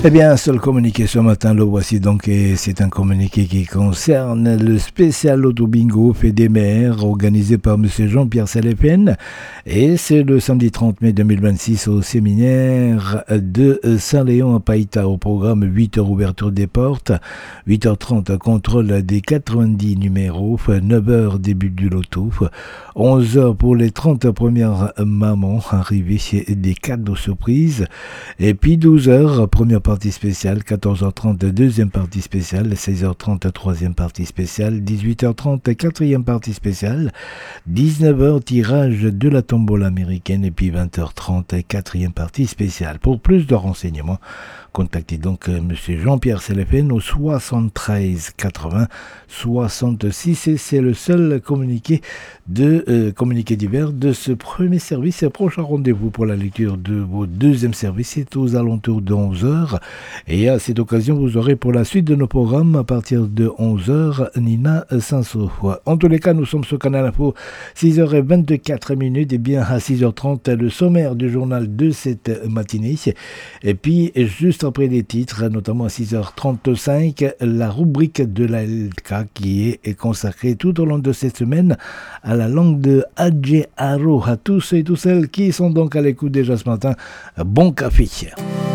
Eh bien, un seul communiqué ce matin, le voici donc, et c'est un communiqué qui concerne le spécial auto-bingo fait des maires organisé par M. Jean-Pierre Selefen, et c'est le samedi 30 mai 2026 au séminaire de Saint-Léon à Païta. Au programme 8h ouverture des portes, 8h30 contrôle des 90 numéros, 9h début du loto, 11h pour les 30 premières mamans arrivées chez des cadeaux surprises, et puis 12h première partie spéciale, 14h30 deuxième partie spéciale, 16h30 troisième partie spéciale, 18h30 quatrième partie spéciale, 19h tirage de la tombola américaine, et puis 20h30 quatrième partie spéciale. Pour plus de renseignements, contactez donc M. Jean-Pierre Selefen au 73 80 66, et c'est le seul communiqué divers de ce premier service. Prochain rendez-vous pour la lecture de vos deuxième services, c'est aux alentours de 11h, et à cette occasion vous aurez pour la suite de nos programmes à partir de 11h Nina Sanso. En tous les cas, nous sommes sur Canal Info, 6h24, et bien à 6h30 le sommaire du journal de cette matinée, et puis juste après les titres, notamment à 6h35 la rubrique de la LK qui est consacrée tout au long de cette semaine à la langue de Adje Aro. À tous et toutes celles qui sont donc à l'écoute déjà ce matin, bon café.